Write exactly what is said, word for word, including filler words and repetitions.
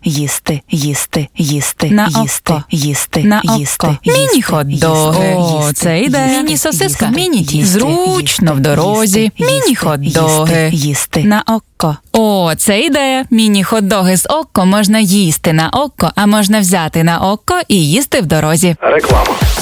їсти, їсти, їсти, На їсти, око. їсти, На їсти, око. їсти, Міні-хот-доги. їсти, О, їсти, це ідея. їсти, Міні-сосиска. їсти, Міні-тісто. їсти, Зручно в їсти, дорозі. їсти, Міні-хот-доги. їсти, їсти. На око. О, це ідея. Міні-хот-доги з око можна їсти на око, а можна взяти на око і їсти в дорозі. Реклама.